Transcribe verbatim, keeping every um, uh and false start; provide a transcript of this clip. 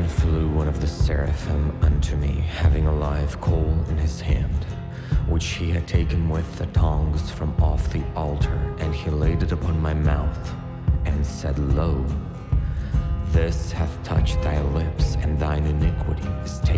flew one of the seraphim unto me, having a live coal in his hand, which he had taken with the tongs from off the altar, and he laid it upon my mouth, and said, Lo, this hath touched thy lips, and thine iniquity is